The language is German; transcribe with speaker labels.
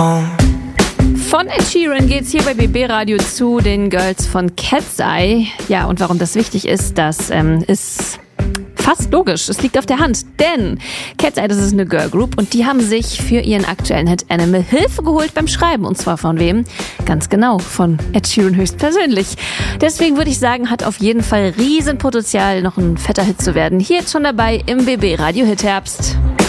Speaker 1: home.
Speaker 2: Von Ed Sheeran geht's hier bei BB Radio zu den Girls von Cat's Eye. Ja, und warum das wichtig ist, das ist fast logisch. Es liegt auf der Hand, denn Cat's Eye, das ist eine Girlgroup und die haben sich für ihren aktuellen Hit Animal Hilfe geholt beim Schreiben. Und zwar von wem? Ganz genau, von Ed Sheeran höchstpersönlich. Deswegen würde ich sagen, hat auf jeden Fall Riesenpotenzial, noch ein fetter Hit zu werden. Hier jetzt schon dabei im BB Radio Hit Herbst.